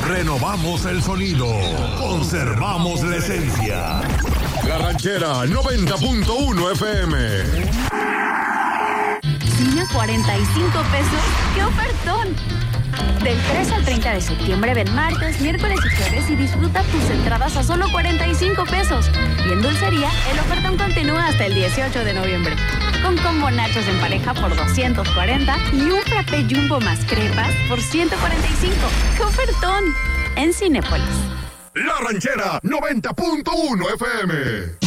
Renovamos el sonido. Conservamos la esencia. La Ranchera 90.1 FM. Cine a 45 pesos. ¡Qué ofertón! Del 3 al 30 de septiembre ven martes, miércoles y jueves y disfruta tus entradas a solo 45 pesos. Y en dulcería, el ofertón continúa hasta el 18 de noviembre. Con combo nachos en pareja por 240 y un frappé jumbo más crepas por 145. ¡Qué ofertón! En Cinépolis. La Ranchera 90.1 FM.